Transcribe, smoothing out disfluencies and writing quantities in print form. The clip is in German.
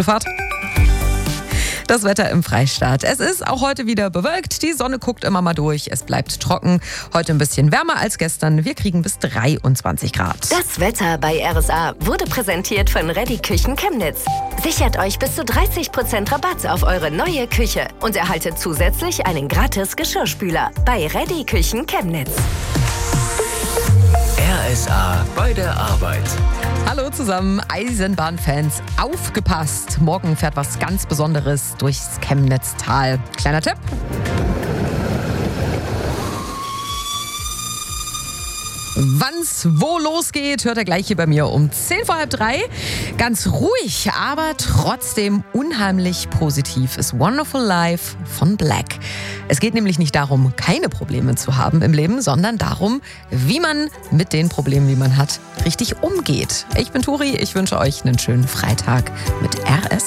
Autofahrt. Das Wetter im Freistaat. Es ist auch heute wieder bewölkt. Die Sonne guckt immer mal durch. Es bleibt trocken. Heute ein bisschen wärmer als gestern. Wir kriegen bis 23 Grad. Das Wetter bei RSA wurde präsentiert von Ready Küchen Chemnitz. Sichert euch bis zu 30% Rabatt auf eure neue Küche und erhaltet zusätzlich einen gratis Geschirrspüler bei Ready Küchen Chemnitz. RSA bei der Arbeit. Hallo zusammen, Eisenbahnfans, aufgepasst! Morgen fährt was ganz Besonderes durchs Chemnitztal. Kleiner Tipp. Wann's wo losgeht, hört ihr gleich hier bei mir um 2:10. Ganz ruhig, aber trotzdem unheimlich positiv ist Wonderful Life von Black. Es geht nämlich nicht darum, keine Probleme zu haben im Leben, sondern darum, wie man mit den Problemen, die man hat, richtig umgeht. Ich bin Turi, ich wünsche euch einen schönen Freitag mit RSA.